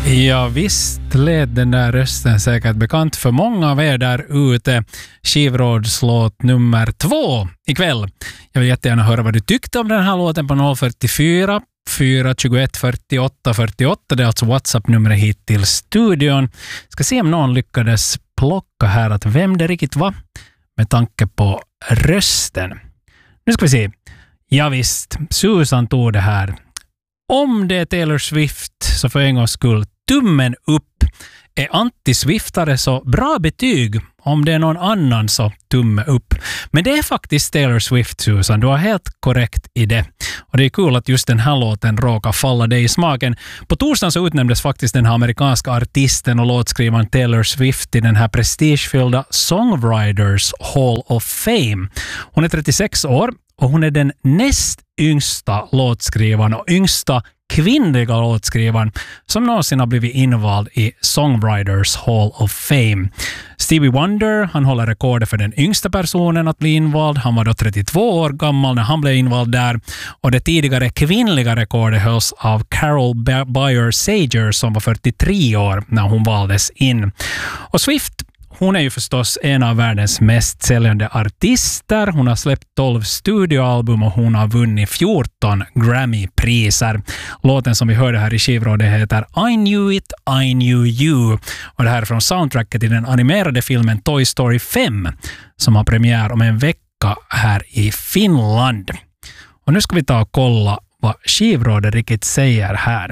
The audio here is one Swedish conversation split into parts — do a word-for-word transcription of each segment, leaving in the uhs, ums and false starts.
Ja visst lät den där rösten säkert bekant för många av er där ute. Skivrådslåt nummer två ikväll. Jag vill jättegärna höra vad du tyckte om den här låten på noll fyrtiofyra fyra tjugoett fyrtioåtta fyrtioåtta. Det är alltså WhatsApp-numret hit till studion. Ska se om någon lyckades plocka här att vem det riktigt var med tanke på rösten. Nu ska vi se. Ja visst, Susan tog det här. Om det är Taylor Swift så för en gångs skull tummen upp. Är anti-swiftare så bra betyg. Om det är någon annan så tumme upp. Men det är faktiskt Taylor Swift, Susan. Du har helt korrekt i det. Och det är kul att just den här låten råkar falla dig i smaken. På torsdagen så utnämndes faktiskt den här amerikanska artisten och låtskrivaren Taylor Swift till den här prestigefyllda Songwriters Hall of Fame. Hon är trettiosex år och hon är den näst yngsta låtskrivaren och yngsta kvinnliga låtskrivaren som någonsin har blivit invald i Songwriters Hall of Fame. Stevie Wonder, han håller rekordet för den yngsta personen att bli invald. Han var då trettiotvå år gammal när han blev invald där. Och det tidigare kvinnliga rekordet hölls av Carol Bayer Sager som var fyrtiotre år när hon valdes in. Och Swift, hon är ju förstås en av världens mest säljande artister. Hon har släppt tolv studioalbum och hon har vunnit fjorton Grammy-priser. Låten som vi hörde här i skivrådet heter I Knew It, I Knew You. Och det här är från soundtracket till den animerade filmen Toy Story fem som har premiär om en vecka här i Finland. Och nu ska vi ta och kolla vad skivrådet riktigt säger här.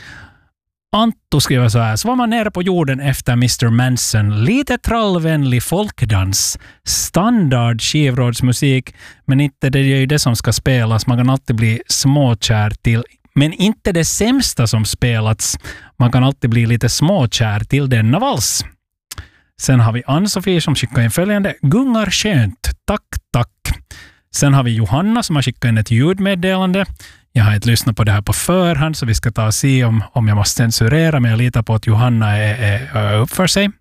Anto skriver så här. Så var man nere på jorden efter mister Manson. Lite trallvänlig folkdans. Standard skivrådsmusik. Men inte det är ju det som ska spelas. Man kan alltid bli småkär till. Men inte det sämsta som spelats. Man kan alltid bli lite småkär till denna vals. Sen har vi Ann-Sofie som skickar in följande. Gungar skönt. Tack, tack. Sen har vi Johanna som har skickat in ett ljudmeddelande. Jag har inte lyssnat på det här på förhand så vi ska ta och se om, om jag måste censurera, men jag litar på att Johanna är, är, är upp för sig.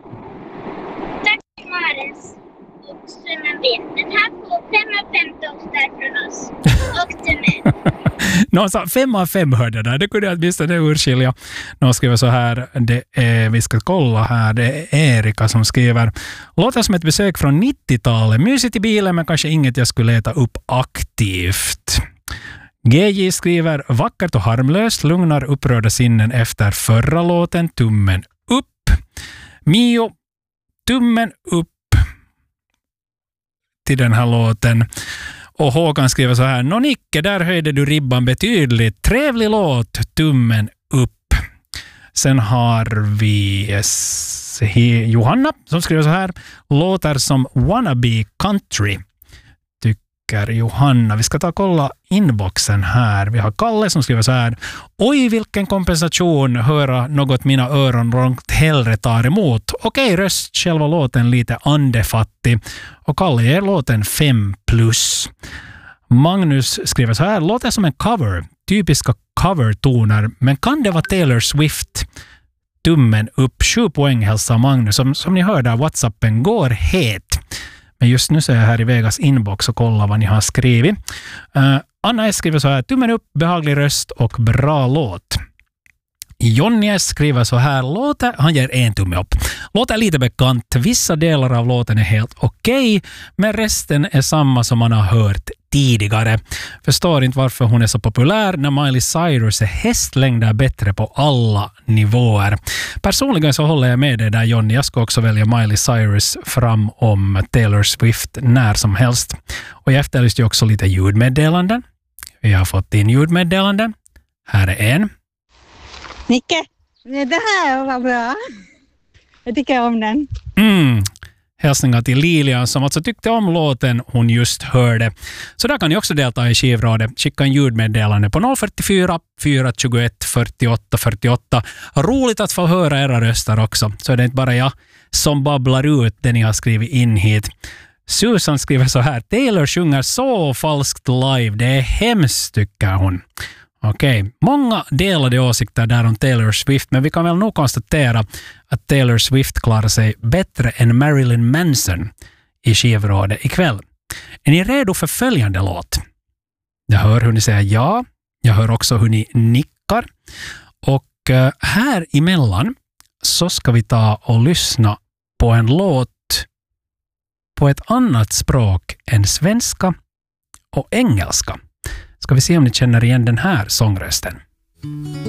Tack Maris och Strömmen vet. Den här får fem av fem toastar från oss. Och till mig. Någon sa fem av fem hörde där. Det kunde jag åtminstone urskilja. Någon skriver så här. Det är, vi ska kolla här. Det är Erika som skriver. Låter som ett besök från nittiotalet. Mysigt i bilen men kanske inget jag skulle leta upp aktivt. G J skriver vackert och harmlöst, lugnar upprörda sinnen efter förra låten, tummen upp. Mio, tummen upp till den här låten. Och Håkan skriver så här, nå Nicke, där höjde du ribban betydligt. Trevlig låt, tummen upp. Sen har vi Johanna som skriver så här, låter som wannabe country. Johanna. Vi ska ta och kolla inboxen här. Vi har Kalle som skriver så här. Oj, vilken kompensation. Höra något mina öron långt hellre tar emot. Okej, röst själva låten lite andefattig. Och Kalle ger låten fem plus. Magnus skriver så här. Låter som en cover. Typiska covertoner. Men kan det vara Taylor Swift? Tummen upp. Sju poäng hälsar Magnus. Som, som ni hör där, WhatsAppen går het. Men just nu så är jag här i Vegas inbox och kollar vad ni har skrivit. Uh, Anna S skriver så här. Tummen upp, behaglig röst och bra låt. Jonny S skriver så här. Låter, han ger en tumme upp. Låter lite bekant. Vissa delar av låten är helt okej. Okay, men resten är samma som man har hört tidigare. Förstår inte varför hon är så populär när Miley Cyrus är hästlängder bättre på alla nivåer. Personligen så håller jag med dig där Jonny. Jag ska också välja Miley Cyrus fram om Taylor Swift när som helst. Och jag efterlyste ju också lite ljudmeddelanden. Vi har fått in ljudmeddelanden. Här är en. Nicke, det här var bra. Jag tycker om den. Mm. Hälsningar till Lilian som alltså tyckte om låten hon just hörde. Så där kan ni också delta i skivrådet. Skicka en ljudmeddelande på noll fyrtiofyra fyra tjugoett fyrtioåtta fyrtioåtta. Roligt att få höra era röster också. Så är det inte bara jag som babblar ut det ni har skrivit in hit. Susan skriver så här. Taylor sjunger så falskt live. Det är hemskt tycker hon. Okej, okay. Många delade åsikter där om Taylor Swift, men vi kan väl nog konstatera att Taylor Swift klarar sig bättre än Marilyn Manson i skivrådet ikväll. Är ni redo för följande låt? Jag hör hur ni säger ja, jag hör också hur ni nickar och uh, här emellan så ska vi ta och lyssna på en låt på ett annat språk än svenska och engelska. Ska vi se om ni känner igen den här sångrösten.